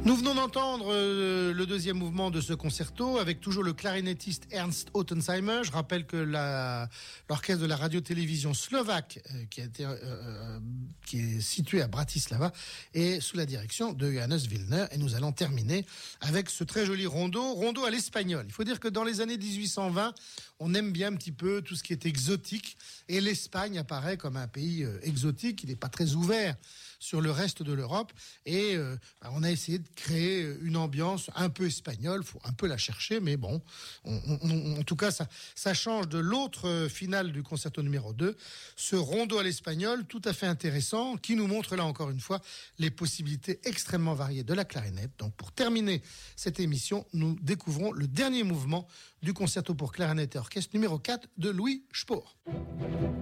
Nous venons d'entendre le deuxième mouvement de ce concerto avec toujours le clarinettiste Ernst Ottensheimer. Je rappelle que l'orchestre de la radio-télévision slovaque qui est situé à Bratislava est sous la direction de Johannes Willner. Et nous allons terminer avec ce très joli rondo à l'espagnol. Il faut dire que dans les années 1820, on aime bien un petit peu tout ce qui est exotique. Et l'Espagne apparaît comme un pays exotique. Il n'est pas très ouvert sur le reste de l'Europe. Et on a essayé de créer une ambiance un peu espagnole. Faut un peu la chercher, mais bon. En tout cas, ça change de l'autre finale du concerto numéro 2. Ce rondo à l'espagnol, tout à fait intéressant, qui nous montre là encore une fois les possibilités extrêmement variées de la clarinette. Donc pour terminer cette émission, nous découvrons le dernier mouvement du concerto pour clarinette et orchestre numéro 4 de Louis Spohr.